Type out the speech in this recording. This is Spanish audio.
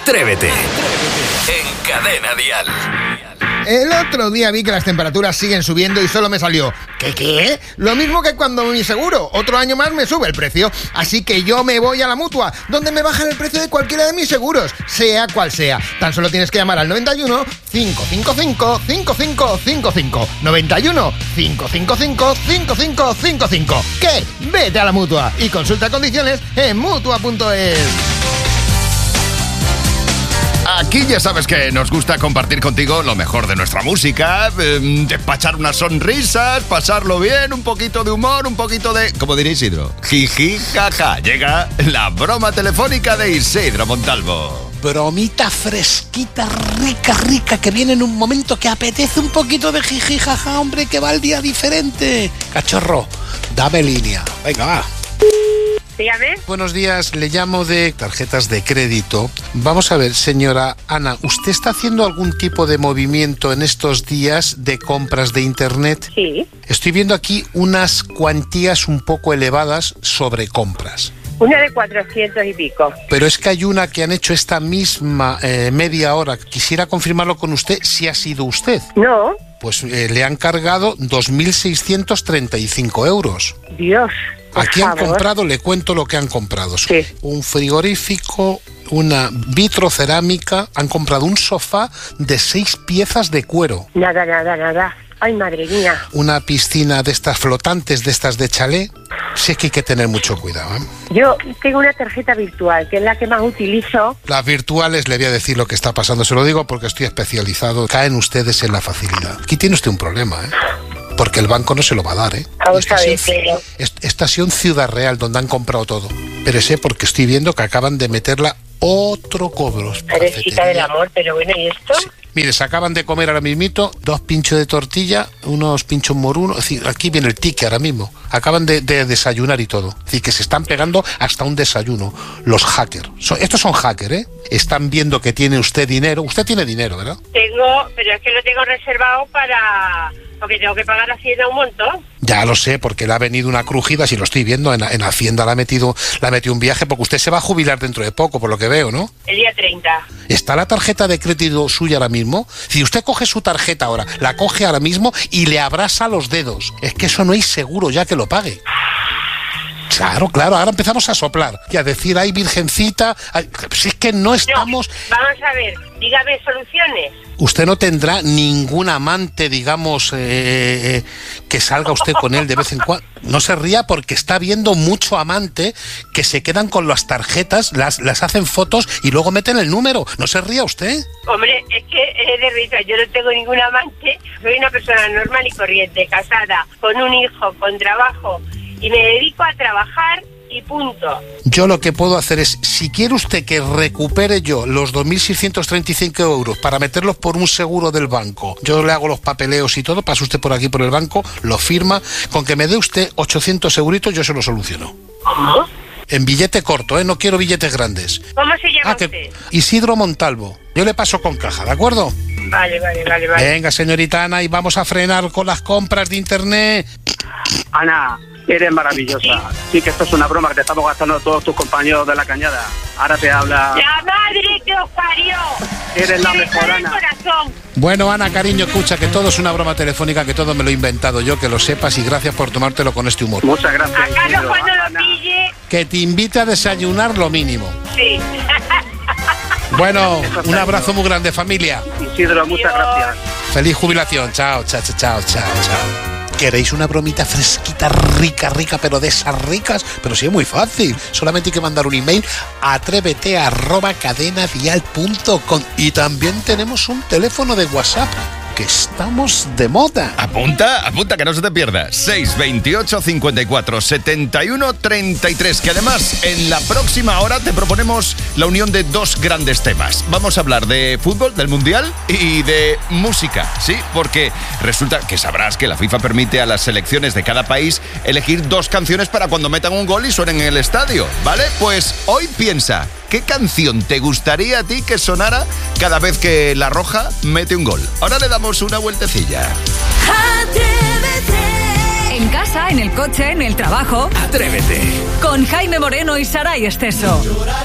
Atrévete. En Cadena Dial. El otro día vi que las temperaturas siguen subiendo y solo me salió ¿Qué? Lo mismo que cuando mi seguro, otro año más me sube el precio. Así que yo me voy a la Mutua, donde me bajan el precio de cualquiera de mis seguros, sea cual sea. Tan solo tienes que llamar al 91 555 5555. 91 555 5555. ¿Qué? Vete a la Mutua y consulta condiciones en Mutua.es. Aquí ya sabes que nos gusta compartir contigo lo mejor de nuestra música, despachar unas sonrisas, pasarlo bien, un poquito de humor, un poquito de... ¿Cómo diría Isidro? Jiji, jaja. Llega la broma telefónica de Isidro Montalvo. Bromita fresquita, rica, que viene en un momento que apetece un poquito de jiji, jaja, hombre, que va el día diferente. Cachorro, dame línea. Venga, va. Dígame. Buenos días, le llamo de tarjetas de crédito. Vamos a ver, señora Ana, ¿usted está haciendo algún tipo de movimiento en estos días de compras de internet? Sí. Estoy viendo aquí unas cuantías un poco elevadas sobre compras. Una de 400 y pico. Pero es que hay una que han hecho esta misma media hora. Quisiera confirmarlo con usted si ha sido usted. No. Pues le han cargado 2.635 euros. Dios. Aquí han comprado, le cuento lo que han comprado. Sí. Un frigorífico, una vitrocerámica, han comprado un sofá de 6 piezas de cuero. Nada. Ay, madre mía. Una piscina de estas flotantes, de estas de chalet. Sí que hay que tener mucho cuidado, ¿eh? Yo tengo una tarjeta virtual, que es la que más utilizo. Las virtuales, le voy a decir lo que está pasando. Se lo digo porque estoy especializado. Caen ustedes en la facilidad. Aquí tiene usted un problema, ¿eh? Porque el banco no se lo va a dar, ¿eh? Estación Ciudad Real, donde han comprado todo. Pero sé porque estoy viendo que acaban de meterla otro cobro. Parecita del amor, pero bueno, ¿y esto? Sí. Mire, se acaban de comer ahora mismito 2 pinchos de tortilla, unos pinchos morunos. Es decir, aquí viene el ticket ahora mismo. Acaban de desayunar y todo. Es decir, que se están pegando hasta un desayuno. Los hackers. Estos son hackers, ¿eh? Están viendo que tiene usted dinero. Usted tiene dinero, ¿verdad? Tengo, pero es que lo tengo reservado para... porque tengo que pagar Hacienda un montón. Ya lo sé, porque le ha venido una crujida, si lo estoy viendo, en Hacienda le ha metido un viaje, porque usted se va a jubilar dentro de poco, por lo que veo, ¿no? El día 30. ¿Está la tarjeta de crédito suya ahora mismo? Si usted coge su tarjeta ahora, la coge ahora mismo y le abrasa los dedos. Es que eso no es seguro ya que lo pague. Claro, ahora empezamos a soplar y a decir, ay, virgencita, ay, si es que no estamos... No, vamos a ver, dígame soluciones. Usted no tendrá ningún amante, digamos, que salga usted con él de vez en cuando. No se ría porque está viendo mucho amante que se quedan con las tarjetas, las hacen fotos y luego meten el número. ¿No se ría usted? Hombre, es que es de risa. Yo no tengo ningún amante. Soy una persona normal y corriente, casada, con un hijo, con trabajo. Y me dedico a trabajar y punto. Yo lo que puedo hacer es, si quiere usted que recupere yo los 2.635 euros para meterlos por un seguro del banco, yo le hago los papeleos y todo, pasa usted por aquí por el banco, lo firma, con que me dé usted 800 euritos yo se lo soluciono. ¿Cómo? En billete corto, no quiero billetes grandes. ¿Cómo se llama usted? Isidro Montalvo. Yo le paso con caja, ¿de acuerdo? Vale. Venga, señorita Ana, y vamos a frenar con las compras de internet. Ana, eres maravillosa. Sí, que esto es una broma que te estamos gastando todos tus compañeros de la cañada. Ahora te habla... ¡La madre que os parió! Eres la mejor, Ana. Bueno, Ana, cariño, escucha, que todo es una broma telefónica, que todo me lo he inventado yo, que lo sepas, y gracias por tomártelo con este humor. Muchas gracias. A Carlos cuando lo pille... Que te invite a desayunar lo mínimo. Sí. Bueno, un abrazo muy grande, familia. Isidro, muchas gracias. Feliz jubilación. Chao. ¿Queréis una bromita fresquita, rica, pero de esas ricas? Pero sí, es muy fácil. Solamente hay que mandar un email a atrévete@cadenadial.com. Y también tenemos un teléfono de WhatsApp, que estamos de moda. Apunta, que no se te pierda. 628 54 71 33. Que además, en la próxima hora te proponemos la unión de 2 grandes temas. Vamos a hablar de fútbol, del Mundial y de música, ¿sí? Porque resulta que sabrás que la FIFA permite a las selecciones de cada país elegir 2 canciones para cuando metan un gol y suenen en el estadio, ¿vale? Pues hoy piensa, ¿qué canción te gustaría a ti que sonara cada vez que La Roja mete un gol? Ahora le damos una vueltecilla. Atrévete. En casa, en el coche, en el trabajo. Atrévete. Con Jaime Moreno y Saray Esteso.